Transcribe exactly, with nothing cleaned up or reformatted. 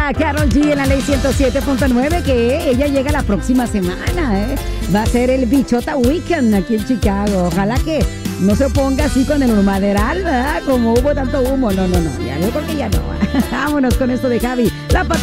a Karol G en la Ley ciento siete punto nueve, que ella llega la próxima semana, ¿eh? Va a ser el Bichota Weekend aquí en Chicago. Ojalá que no se oponga así con el humaderal, ¿verdad? Como hubo tanto humo. No, no, no. Ya, yo creo que ya no. Vámonos con esto de Javi. La